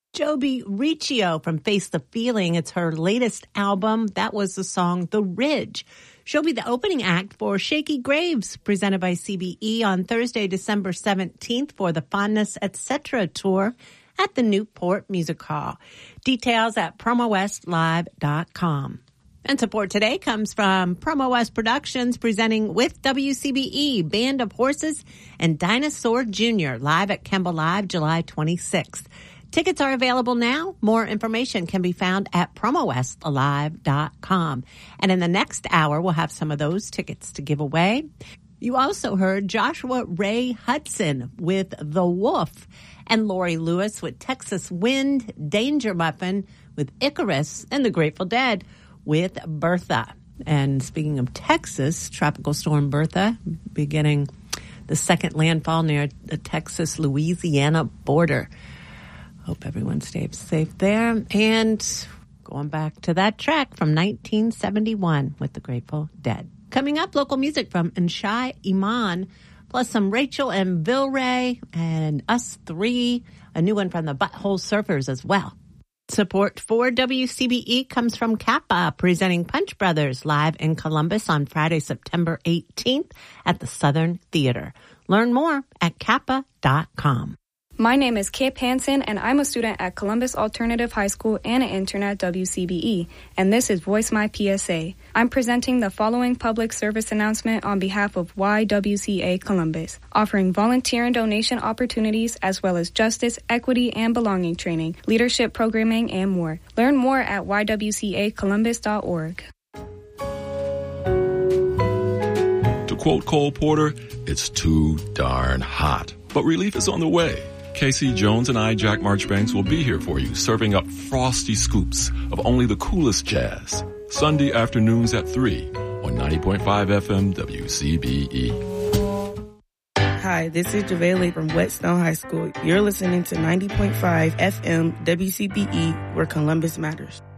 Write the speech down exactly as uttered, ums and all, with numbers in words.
Joby Riccio from Face the Feeling. It's her latest album. That was the song The Ridge. She'll be the opening act for Shaky Graves, presented by C B E on Thursday, December seventeenth for the Fondness et cetera tour at the Newport Music Hall. Details at promo west live dot com. And support today comes from Promo West Productions, presenting with W C B E, Band of Horses and Dinosaur Junior, live at Kemba Live, July twenty-sixth. Tickets are available now. More information can be found at promo west live dot com. And in the next hour, we'll have some of those tickets to give away. You also heard Joshua Ray Hudson with The Wolf and Lori Lewis with Texas Wind, Danger Muffin with Icarus, and the Grateful Dead with Bertha. And speaking of Texas, Tropical Storm Bertha beginning the second landfall near the Texas-Louisiana border. Hope everyone stays safe there. And going back to that track from nineteen seventy-one with the Grateful Dead. Coming up, local music from Nshai Iman, plus some Rachel and Vilray and Us Three, a new one from the Butthole Surfers as well. Support for W C B E comes from Kappa, presenting Punch Brothers live in Columbus on Friday, September eighteenth at the Southern Theater. Learn more at kappa dot com. My name is Kip Hansen, and I'm a student at Columbus Alternative High School and an intern at W C B E, and this is Voice My P S A. I'm presenting the following public service announcement on behalf of Y W C A Columbus, offering volunteer and donation opportunities as well as justice, equity, and belonging training, leadership programming, and more. Learn more at y w c a columbus dot org. To quote Cole Porter, it's too darn hot, but relief is on the way. Casey Jones and I, Jack Marchbanks, will be here for you, serving up frosty scoops of only the coolest jazz. Sunday afternoons at three on ninety point five F M W C B E. Hi, this is JaVale from Whetstone High School. You're listening to ninety point five F M W C B E, where Columbus matters.